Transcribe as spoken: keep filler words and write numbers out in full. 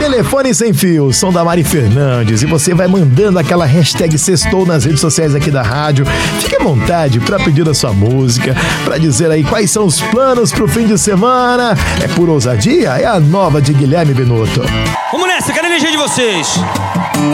Telefone Sem Fio, som da Mari Fernandes, e você vai mandando aquela hashtag sextou nas redes sociais aqui da rádio. Fique à vontade para pedir a sua música, para dizer aí quais são os planos pro fim de semana. É por ousadia? É a nova de Guilherme Benuto. Vamos nessa, quero a energia de vocês.